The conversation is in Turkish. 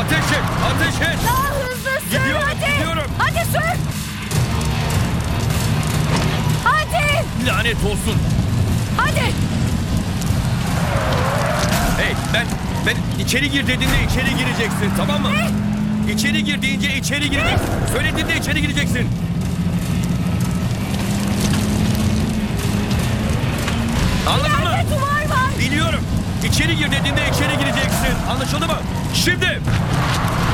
Ateş et! Ateş et! Daha hızlı sür Gidiyorum, hadi. gidiyorum. Hadi sür. Hadi. Lanet olsun! Hadi. Hey ben içeri gir dediğinde içeri gireceksin, tamam mı? Ne? İçeri gir deyince içeri gireceksin. Söylediğinde içeri gireceksin. Anladın mı? Nerede duvar var? Biliyorum. İçeri gir dediğinde içeri gireceksin. Anlaşıldı mı? Şimdi.